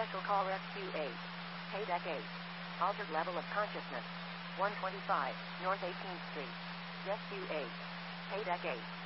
Special call Rescue 8. Paydeck 8. Altered level of consciousness. 125, North 18th Street. Rescue 8. Paydeck 8.